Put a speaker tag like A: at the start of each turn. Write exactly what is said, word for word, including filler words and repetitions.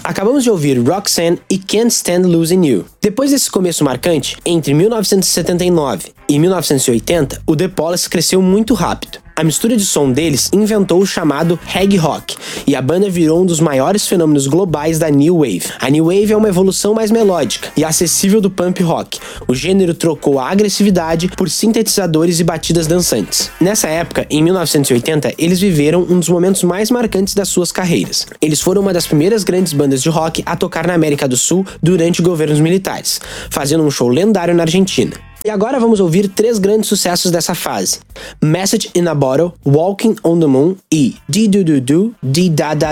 A: Acabamos de ouvir Roxanne e Can't Stand Losing You. Depois desse começo marcante, entre mil novecentos e setenta e nove e mil novecentos e oitenta, o The Police cresceu muito rápido. A mistura de som deles inventou o chamado reggae rock, e a banda virou um dos maiores fenômenos globais da New Wave. A New Wave é uma evolução mais melódica e acessível do punk rock. O gênero trocou a agressividade por sintetizadores e batidas dançantes. Nessa época, em mil novecentos e oitenta, eles viveram um dos momentos mais marcantes das suas carreiras. Eles foram uma das primeiras grandes bandas de rock a tocar na América do Sul durante governos militares, fazendo um show lendário na Argentina. E agora vamos ouvir três grandes sucessos dessa fase: Message in a Bottle, Walking on the Moon e Dee-Do-Do-Do, Dee-Da-Da.